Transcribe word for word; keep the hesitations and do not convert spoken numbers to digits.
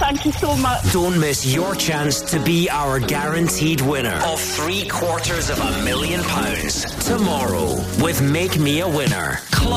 Thank you so much. Don't miss your chance to be our guaranteed winner of three quarters of a million pounds tomorrow with Make Me a Winner.